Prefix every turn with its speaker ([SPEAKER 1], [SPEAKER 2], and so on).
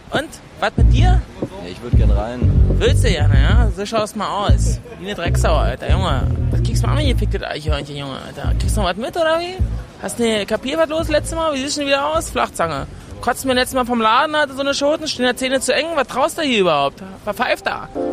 [SPEAKER 1] Und, was mit dir?
[SPEAKER 2] Ja, ich würde gern rein.
[SPEAKER 1] Willst du gerne, ja? So schaust mal aus. Wie eine Drecksau, Alter, Junge. Das kriegst du mal angeficktes Eichhörnchen, Junge, Alter. Kriegst du noch was mit, oder wie? Hast du kapiert, was los letztes Mal? Wie siehst du denn wieder aus? Flachzange. Kotzt mir letztes Mal vom Laden, hatte so eine Schoten, stehen die Zähne zu eng. Was traust du hier überhaupt? Verpfeift da.